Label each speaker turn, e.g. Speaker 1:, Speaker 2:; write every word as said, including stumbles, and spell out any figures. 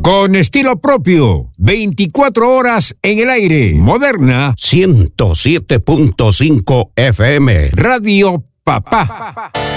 Speaker 1: Con estilo propio, veinticuatro horas en el aire. Moderna
Speaker 2: ciento siete punto cinco F M.
Speaker 1: Radio Papá.